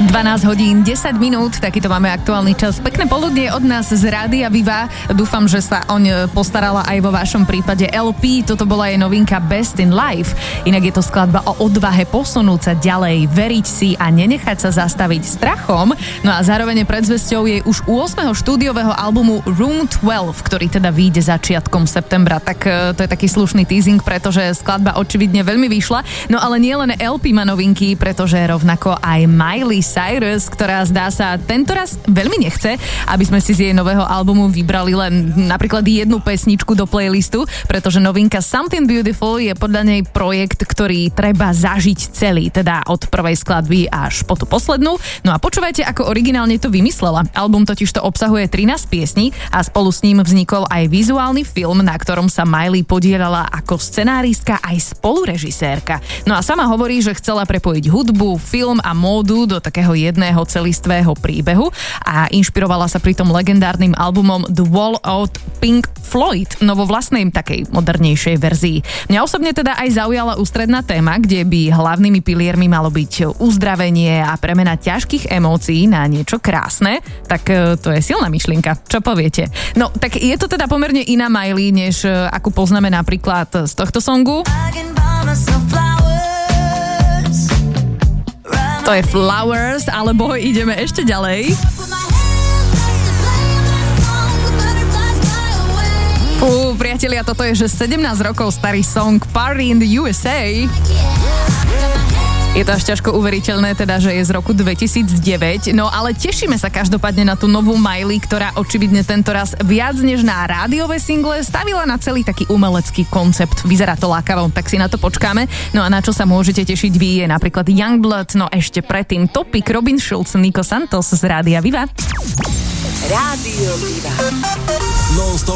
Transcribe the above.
12 hodín, 10 minút, takýto máme aktuálny čas. Pekné poludnie od nás z Rádia Viva. Dúfam, že sa oň postarala aj vo vašom prípade LP. Toto bola jej novinka Best in Life. Inak je to skladba o odvahe posunúť sa ďalej, veriť si a nenechať sa zastaviť strachom. No a zároveň je predzvesťou jej už 8. štúdiového albumu Room 12, ktorý teda vyjde začiatkom septembra. Tak to je taký slušný teasing, pretože skladba očividne veľmi vyšla. No ale nie len LP má novinky, pretože rovnako aj Miley Cyrus, ktorá zdá sa tentoraz veľmi nechce, aby sme si z jej nového albumu vybrali len napríklad jednu pesničku do playlistu, pretože novinka Something Beautiful je podľa nej projekt, ktorý treba zažiť celý, teda od prvej skladby až po tú poslednú. No a počúvajte, ako originálne to vymyslela. Album totižto obsahuje 13 piesní a spolu s ním vznikol aj vizuálny film, na ktorom sa Miley podielala ako scenáristka aj spolurežisérka. No a sama hovorí, že chcela prepojiť hudbu, film a módu do takého jedného celistvého príbehu a inšpirovala sa pritom legendárnym albumom The Wall od Pink Floyd, no vo vlastnej takej modernejšej verzii. Mňa osobne teda aj zaujala ústredná téma, kde by hlavnými piliermi malo byť uzdravenie a premena ťažkých emócií na niečo krásne. Tak to je silná myšlienka. Čo poviete? No, tak je to teda pomerne iná Miley, než akú poznáme napríklad z tohto songu. To je Flowers, alebo ideme ešte ďalej. Priatelia, toto je že 17 rokov starý song Party in the USA. Je to až ťažko uveriteľné, teda, že je z roku 2009, no ale tešíme sa každopádne na tú novú Miley, ktorá očividne tentoraz viac než na rádiové single stavila na celý taký umelecký koncept. Vyzerá to lákavo, tak si na to počkáme. No a na čo sa môžete tešiť vy je napríklad Youngblood, no ešte predtým Topik, Robin Schulz, Nico Santos z Rádia Viva. Rádio Viva.